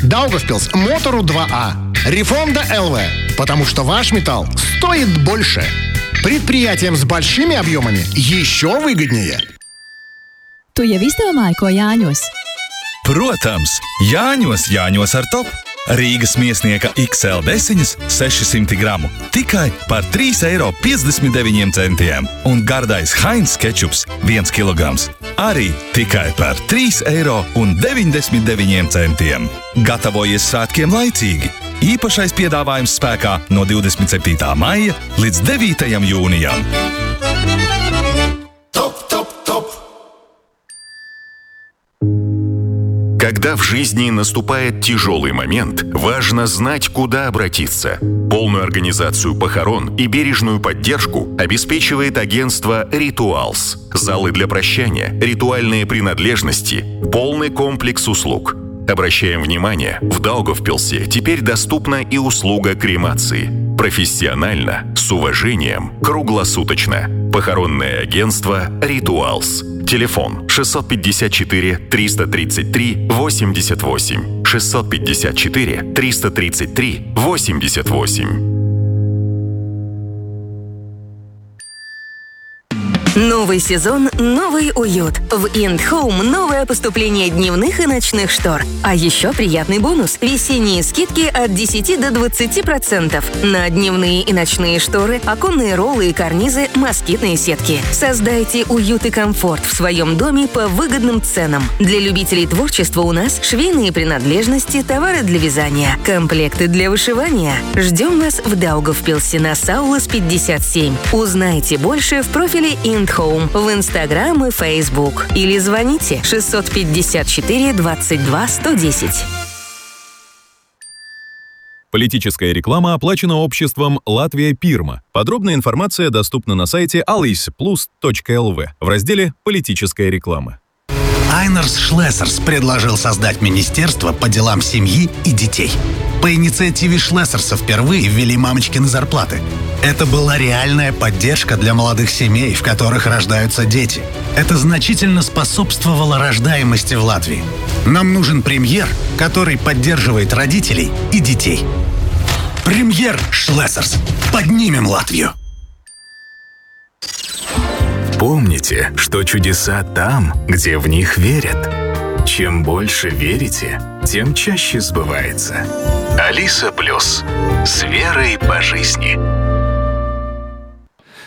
Даугавпилс Мотору 2А. Рифонда ЛВ. Потому что ваш металл стоит больше. Предприятиям с большими объемами еще выгоднее. Tu jau izdomāji, ko Jāņos? Protams, Jāņos ar top. Rīgas miesnieka XL desiņas 600 gramu tikai par 3,59 €. Un gardais Heinz kečups 1 kilograms arī tikai par 3,99 €. Gatavojies svētkiem laicīgi! Īpašais piedāvājums spēkā no 27. maija līdz 9. jūnijam. Когда в жизни наступает тяжелый момент, важно знать, куда обратиться. Полную организацию похорон и бережную поддержку обеспечивает агентство «Ритуалс». Залы для прощания, ритуальные принадлежности, полный комплекс услуг. Обращаем внимание, в Даугавпилсе теперь доступна и услуга кремации. Профессионально, с уважением, круглосуточно. Похоронное агентство «Ритуалс». Телефон 654-333-88. 654-333-88. Новый сезон, новый уют. В IndHome новое поступление дневных и ночных штор. А еще приятный бонус – весенние скидки от 10 до 20% на дневные и ночные шторы, оконные роллы и карнизы, москитные сетки. Создайте уют и комфорт в своем доме по выгодным ценам. Для любителей творчества у нас швейные принадлежности, товары для вязания, комплекты для вышивания. Ждем вас в Даугавпилсе на Саулас 57. Узнайте больше в профиле IndHome в Инстаграм и Фейсбук. Или звоните 654 22 110. Политическая реклама оплачена обществом «Латвия Пирма». Подробная информация доступна на сайте alysplus.lv в разделе «Политическая реклама». Айнерс Шлессерс предложил создать министерство по делам семьи и детей. По инициативе Шлессерса впервые ввели мамочкины зарплаты. Это была реальная поддержка для молодых семей, в которых рождаются дети. Это значительно способствовало рождаемости в Латвии. Нам нужен премьер, который поддерживает родителей и детей. Премьер Шлессерс. Поднимем Латвию. Помните, что чудеса там, где в них верят. Чем больше верите, тем чаще сбывается. Алиса Плюс. С верой по жизни.